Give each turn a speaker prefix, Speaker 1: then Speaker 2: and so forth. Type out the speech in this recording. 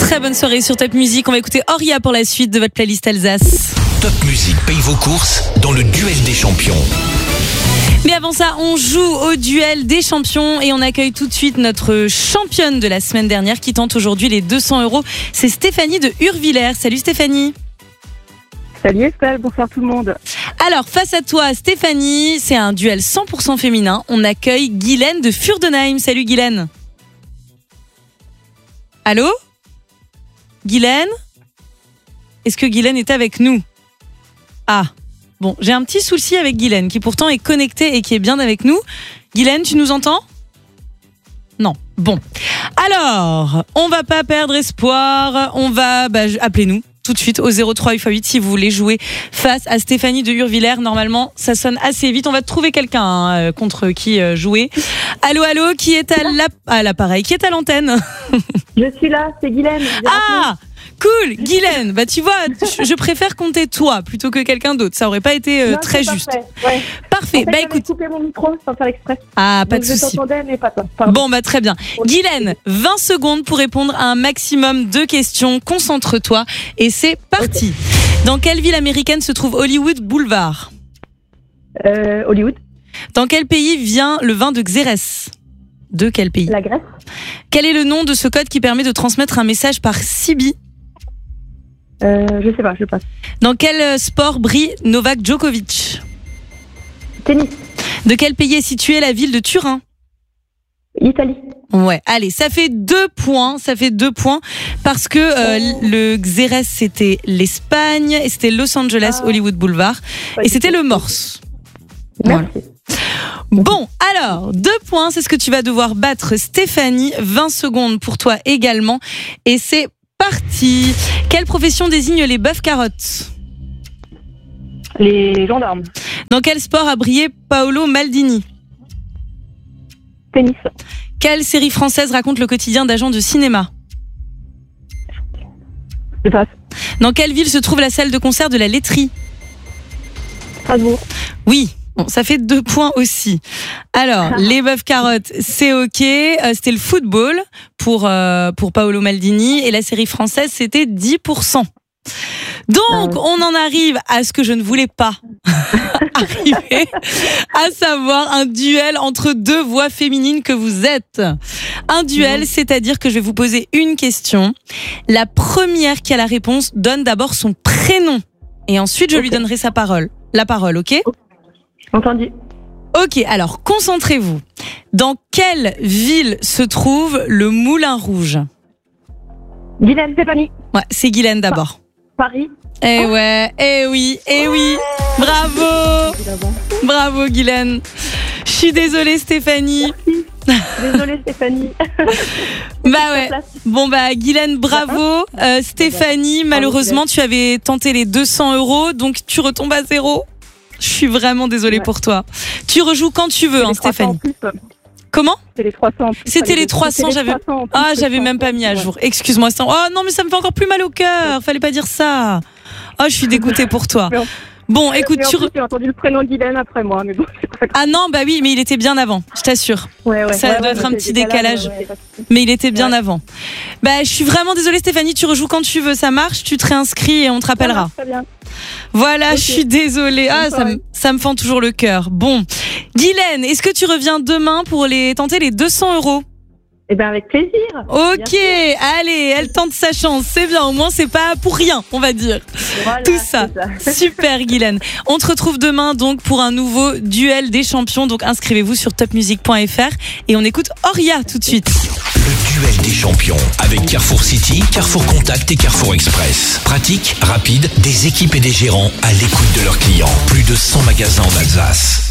Speaker 1: Très bonne soirée sur Top Music. On va écouter Oria pour la suite de votre playlist Alsace.
Speaker 2: Top Music paye vos courses dans le duel des champions.
Speaker 1: Mais avant ça, on joue au duel des champions et on accueille tout de suite notre championne de la semaine dernière qui tente aujourd'hui les 200 €. C'est Stéphanie de Hurvillers. Salut Stéphanie.
Speaker 3: Salut Estelle, bonsoir tout le monde.
Speaker 1: Alors, face à toi Stéphanie, c'est un duel 100% féminin. On accueille Guylaine de Furdenheim. Salut Guylaine. Allô Guylaine? Est-ce que Guylaine est avec nous? Ah, bon, j'ai un petit souci avec Guylaine qui pourtant est connectée et qui est bien avec nous. Guylaine, tu nous entends? Non. Bon. Alors, on va pas perdre espoir. On va appelez-nous tout de suite au 03 8x8 si vous voulez jouer face à Stéphanie de Hurvillers. Normalement, ça sonne assez vite. On va trouver quelqu'un contre qui jouer. Allô, allô, qui est à l'appareil? Qui est à l'antenne?
Speaker 3: Je suis là, c'est Guylaine.
Speaker 1: Ah, cool, Guylaine. Bah tu vois, je préfère compter toi plutôt que quelqu'un d'autre. Ça aurait pas été très juste.
Speaker 3: Ouais.
Speaker 1: Parfait.
Speaker 3: En fait,
Speaker 1: écoute,
Speaker 3: coupé mon micro sans faire exprès.
Speaker 1: Ah, pas
Speaker 3: Donc,
Speaker 1: de souci.
Speaker 3: Je t'entendais, mais pas toi. Pardon.
Speaker 1: Bon, très bien. Guylaine, 20 secondes pour répondre à un maximum de questions. Concentre-toi et c'est parti. Okay. Dans quelle ville américaine se trouve Hollywood Boulevard?
Speaker 3: Hollywood.
Speaker 1: Dans quel pays vient le vin de Xérès? De quel pays?
Speaker 3: La Grèce.
Speaker 1: Quel est le nom de ce code qui permet de transmettre un message par CB?
Speaker 3: Je sais pas, je passe.
Speaker 1: Dans quel sport brille Novak Djokovic?
Speaker 3: Tennis.
Speaker 1: De quel pays est située la ville de Turin?
Speaker 3: Italie.
Speaker 1: Ouais, allez, ça fait 2 points. Ça fait 2 points parce que le Xérès c'était l'Espagne et c'était Los Angeles Hollywood Boulevard et c'était le Morse.
Speaker 3: Merci.
Speaker 1: Voilà. Bon, alors, 2 points, c'est ce que tu vas devoir battre Stéphanie. 20 secondes pour toi également. Et c'est parti. Quelle profession désigne les bœufs carottes?
Speaker 3: Les gendarmes.
Speaker 1: Dans quel sport a brillé Paolo Maldini?
Speaker 3: Tennis.
Speaker 1: Quelle série française raconte le quotidien d'agents de cinéma?
Speaker 3: Je passe.
Speaker 1: Dans quelle ville se trouve la salle de concert de la laiterie?
Speaker 3: Strasbourg.
Speaker 1: Oui. Bon, ça fait 2 points aussi. Alors, les bœufs carottes, c'est ok. C'était le football pour Paolo Maldini et la série française, c'était 10%. Donc, on en arrive à ce que je ne voulais pas arriver, à savoir un duel entre 2 voix féminines que vous êtes. Un duel, c'est-à-dire que je vais vous poser une question. La première qui a la réponse donne d'abord son prénom et ensuite je lui donnerai la parole, ok?
Speaker 3: Entendu.
Speaker 1: Ok, alors concentrez-vous. Dans quelle ville se trouve le Moulin Rouge?
Speaker 3: Guylaine, Stéphanie.
Speaker 1: Ouais, c'est Guylaine d'abord.
Speaker 3: Paris.
Speaker 1: Eh ouais, eh oui. Bravo. Bravo Guylaine. Je suis désolée Stéphanie.
Speaker 3: Merci. Désolée Stéphanie.
Speaker 1: Bah ouais. Bon Guylaine, bravo. Stéphanie, malheureusement tu avais tenté les 200 €, donc tu retombes à 0. Je suis vraiment désolée pour toi. Tu rejoues quand tu veux, Stéphanie. Comment?
Speaker 3: C'était les 300 en plus.
Speaker 1: C'était les 300, j'avais même pas mis à jour. Excuse-moi. Oh non, mais ça me fait encore plus mal au cœur. Fallait pas dire ça. Oh, je suis dégoûtée pour toi. Bon, écoute,
Speaker 3: j'ai entendu le prénom Guylaine après moi, mais bon.
Speaker 1: Ah non, oui, mais il était bien avant, je t'assure. Ça doit être un petit décalage, mais il était bien avant. Je suis vraiment désolée Stéphanie, tu rejoues quand tu veux, ça marche, tu te réinscris et on te rappellera.
Speaker 3: Très bien.
Speaker 1: Voilà, je suis désolée. Ça me fend toujours le cœur. Bon, Guylaine, est-ce que tu reviens demain pour tenter les 200 €?
Speaker 3: Eh bien, avec plaisir.
Speaker 1: Ok, allez, elle tente sa chance. C'est bien, au moins, c'est pas pour rien, on va dire.
Speaker 3: Voilà,
Speaker 1: tout ça. Super, Guylaine. On te retrouve demain, donc, pour un nouveau duel des champions. Donc, inscrivez-vous sur topmusic.fr et on écoute Oria tout de suite.
Speaker 2: Le duel des champions avec Carrefour City, Carrefour Contact et Carrefour Express. Pratique, rapide, des équipes et des gérants à l'écoute de leurs clients. Plus de 100 magasins en Alsace.